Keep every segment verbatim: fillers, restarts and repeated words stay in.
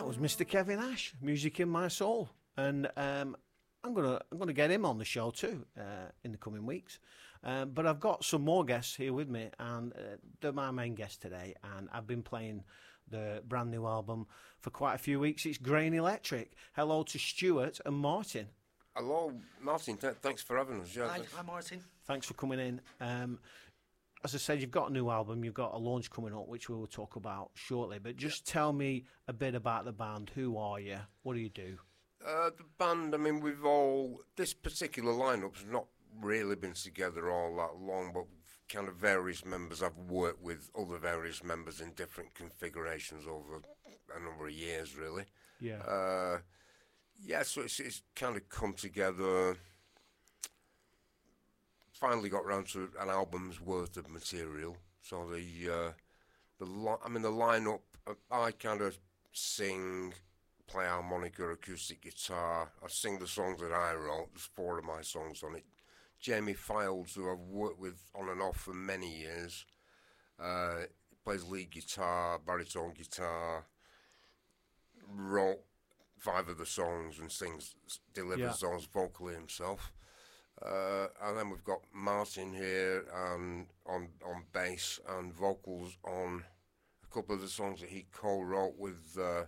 That was Mister Kevin Ash, Music in My Soul, and um, I'm gonna I'm gonna get him on the show too uh, in the coming weeks. Um, but I've got some more guests here with me, and uh, they're my main guests today. And I've been playing the brand new album for quite a few weeks. It's Grain Electric. Hello to Stuart and Martin. Hello, Martin. Th- thanks for having us. Yeah, Hi, hi, Martin. Thanks for coming in. Um, as I said, you've got a new album. You've got a launch coming up, which we will talk about shortly. But just tell me a bit about the band. Who are you? What do you do? Uh, the band, I mean, we've all... This particular lineup's not really been together all that long, but kind of various members. I've worked with other various members in different configurations over a number of years, really. Yeah. Uh, yeah, so it's, it's kind of come together... Finally got round to an album's worth of material. So the uh, the li- I mean the lineup. Uh, I kind of sing, play harmonica, acoustic guitar. I sing the songs that I wrote. There's four of my songs on it. Jamie Files, who I've worked with on and off for many years, uh, plays lead guitar, baritone guitar. Wrote five of the songs and sings, delivers Yeah. those vocally himself. Uh, and then we've got Martin here and on on bass and vocals on a couple of the songs that he co-wrote with uh,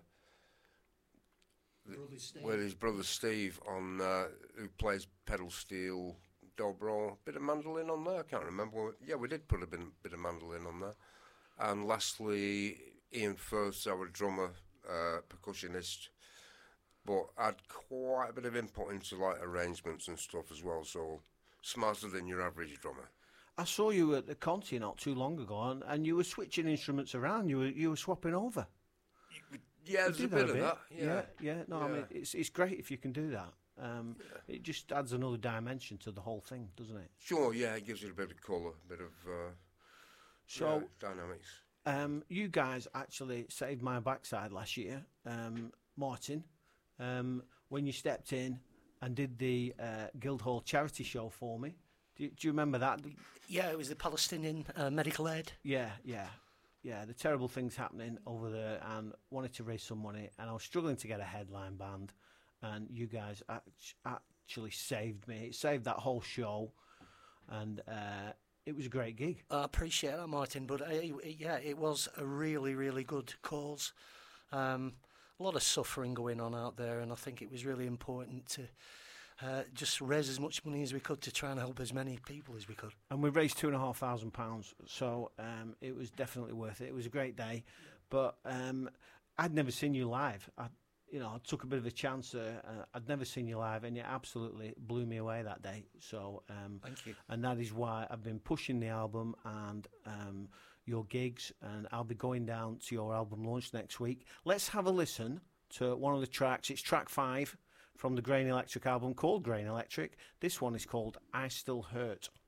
with his brother Steve on uh, who plays pedal steel, dobro, bit of mandolin on there. I can't remember. Yeah, we did put a bit, bit of mandolin on there. And lastly, Ian Firth's our drummer, uh, percussionist. But had quite a bit of input into like arrangements and stuff as well, so smarter than your average drummer. I saw you at the Conti not too long ago, and, and you were switching instruments around. You were you were swapping over. Yeah, there's You a do bit that of that. Yeah, yeah, yeah. No, I Yeah. mean it's it's great if you can do that. Um, Yeah. It just adds another dimension to the whole thing, doesn't it? Sure, yeah, it gives it a bit of colour, a bit of uh, So yeah, dynamics. um, you guys actually saved my backside last year, um, Martin, um, when you stepped in and did the uh, Guildhall charity show for me. Do you, do you remember that? Yeah, it was the Palestinian uh, medical aid. Yeah, yeah, yeah. The terrible things happening over there, and wanted to raise some money, and I was struggling to get a headline band, and you guys act- actually saved me. It saved that whole show, and uh, it was a great gig. I appreciate that, Martin, but uh, yeah, it was a really, really good cause. Um, a lot of suffering going on out there, and I think it was really important to uh, just raise as much money as we could to try and help as many people as we could. And we raised two and a half thousand pounds, so um, it was definitely worth it. It was a great day, but um, I'd never seen you live. I, you know, I took a bit of a chance there. Uh, I'd never seen you live, and you absolutely blew me away that day. So, um, Thank you. And that is why I've been pushing the album and um, your gigs, and I'll be going down to your album launch next week. Let's have a listen to one of the tracks. It's track five from the Grain Electric album called Grain Electric. This one is called I Still Hurt.